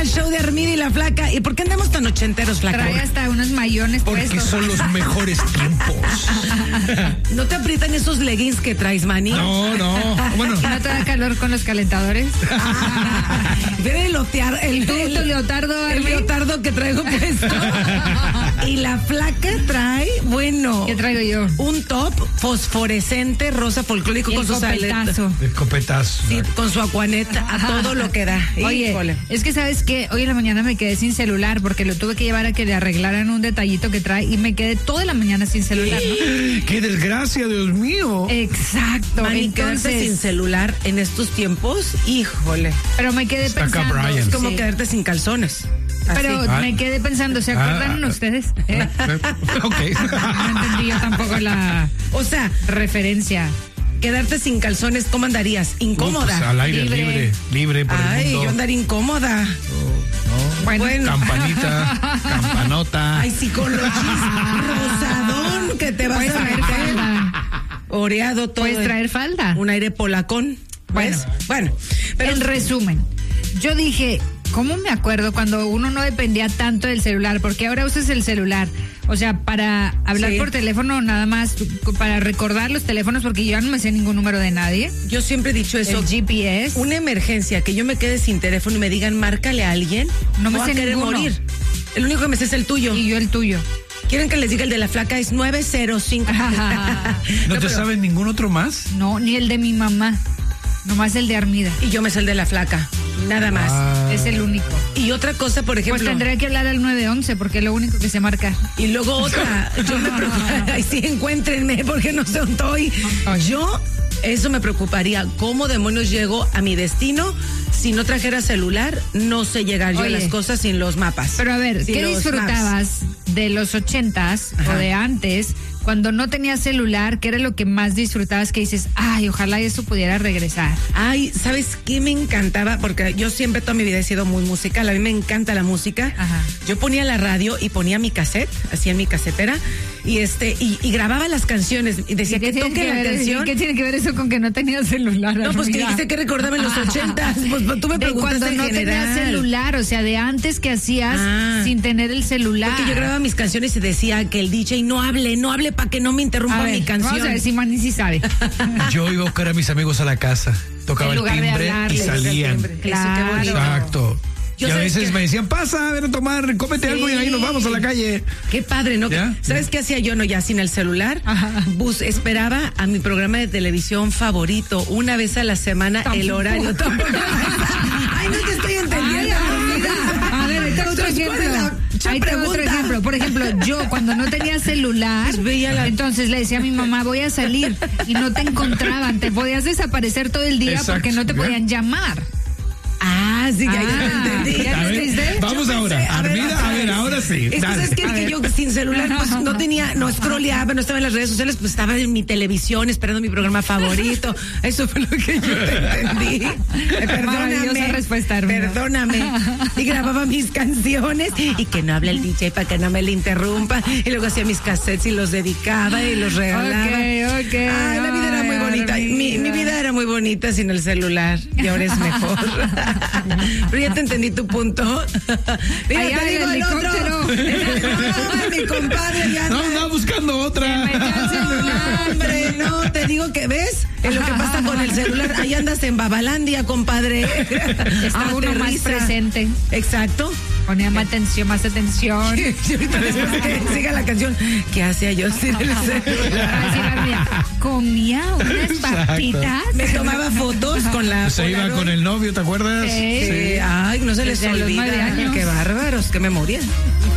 show de Armida y la Flaca. ¿Y por qué andamos tan ochenteros, Flaca? Trae hasta unos mayones Porque puestos. son los mejores tiempos. ¿No te aprietan esos leggings que traes, Manny? No. Bueno, ¿No te da calor con los calentadores? Ve el Tu leotardo, el Armin. leotardo que traigo puesto. Y la Flaca trae, bueno, ¿Qué traigo yo? un top fosforescente rosa folclórico Y con el sus aletas. copetazo. el copetazo. Sí, con su acuaneta, a todo lo que da. Oye, Híjole. es que sabes que hoy en la mañana me quedé sin celular porque lo tuve que llevar a que le arreglaran un detallito que trae y me quedé toda la mañana sin celular, ¿no? ¡Qué desgracia, Dios mío! Exacto. Manny, quedarse sin celular en estos tiempos, híjole. Pero me quedé Está acá pensando. Brian. Es como sí. quedarte sin calzones. Pero Así. me quedé pensando, ¿se acuerdan ustedes? Ok. No entendí yo tampoco la O sea, referencia. quedarte sin calzones, ¿cómo andarías? Incómoda. Pues al aire libre por Ay, el yo mundo. andaría incómoda. Bueno. Campanita, campanota. Ay, sí, con los rosadón que te vas Puedes a traer meter. falda. Oreado todo. Puedes traer falda. Un aire polacón. ¿Ves? Bueno, pero En resumen, yo dije, ¿cómo me acuerdo cuando uno no dependía tanto del celular? Porque ahora usas el celular. O sea, para hablar Sí. por teléfono nada más, para recordar los teléfonos, porque yo ya no me sé ningún número de nadie. yo siempre he dicho eso. El GPS. Una emergencia, que yo me quede sin teléfono y me digan, márcale a alguien. No me voy sé a querer ninguno. morir. El único que me sé es el tuyo. Y yo el tuyo. ¿Quieren que les diga el de la Flaca? Es 905. ¿No te pero- saben ningún otro más? No, ni el de mi mamá. Nomás el de Armida. Y yo me sé el de la Flaca. Nada más. Es el único. Y otra cosa, por ejemplo. Pues tendría que hablar al 911 porque es lo único que se marca. Y luego otra, yo me preocuparía, ay, sí, encuéntrenme porque no sé dónde estoy. Yo, eso me preocuparía, ¿cómo demonios llego a mi destino? Si no trajera celular, no sé llegar yo a Oye, las cosas sin los mapas. Pero a ver, sin ¿qué los disfrutabas de los 80s Ajá. o de antes cuando no tenías celular? ¿Qué era lo que más disfrutabas que dices, ay, ojalá eso pudiera regresar? Ay, ¿sabes qué me encantaba? Porque yo siempre toda mi vida he sido muy musical, a mí me encanta la música. Ajá. Yo ponía la radio y ponía mi cassette, así en mi casetera, y y grababa las canciones y decía que tiene toque la ver, canción. ¿Qué tiene que ver eso con que no tenías celular? No, pues que Armida? dijiste que recordaba en los 80s. Pues tú me De preguntaste cuando en no general. tenías celular, o sea, de antes que hacías Ah. sin tener el celular. Porque yo grababa mis canciones y decía que el DJ no hable para que no me interrumpa A ver, mi canción. vamos a ver si Manny sí sabe. Yo iba a buscar a mis amigos a la casa, tocaba En el lugar de timbre y hablarles. salían. Claro. Eso, qué bonito. Exacto. Yo y a sabes veces que- me decían, pasa, ven a tomar, cómete algo y ahí nos vamos a la calle. Qué padre, ¿no? ¿Ya? ¿Sabes qué hacía yo, no, ya sin el celular? Ajá. Esperaba a mi programa de televisión favorito, una vez a la semana, el Tampoco. horario. Tampoco. Ay, no te estoy entendiendo. A ver, ahí te va otro Entonces, ¿cuál es ejemplo. la Ahí te va otro pregunta? ejemplo. Por ejemplo, yo cuando no tenía celular, Pues veía la- entonces le decía a mi mamá, voy a salir, y no te encontraban, te podías desaparecer todo el día Exacto. porque no te ¿Ve? podían llamar. Ah, sí, ya Ah, lo entendí. ¿ya A ver, entendiste? vamos Yo ahora. pensé, Armida, a ver, ahora sí. Es que, Dale. ¿sabes qué? A Que ver. yo sin celular pues no tenía, no scrolleaba, no estaba en las redes sociales, pues estaba en mi televisión esperando mi programa favorito. Eso fue lo que yo te entendí. Maravillosa Perdóname. respuesta, Armida. Perdóname. Y grababa mis canciones y que no hable el DJ para que no me le interrumpa. Y luego hacía mis cassettes y los dedicaba y los regalaba. Ok. Ay, la vida era muy bonita. Mi vida era muy bonita sin el celular y ahora es mejor. Pero ya te entendí tu punto. Mira, Allá te el digo el otro. helicóptero. Ay, mi compadre ya No, anda. andaba buscando otra. No, hombre, no, te digo que ves en lo que pasa con el celular. Ahí andas en Babalandia, compadre. Está uno más Aterriza. presente. Exacto. Ponía más atención. Y ahorita después que siga la canción, ¿qué hacía yo sin el Así, celular? Armida, comía unas Exacto. papitas. Me tomaba fotos con la Se iba Polaroid. con el novio, ¿te acuerdas? Sí. Ay, no se les Desde los olvida. 9 años. Qué bárbaros, qué memoria.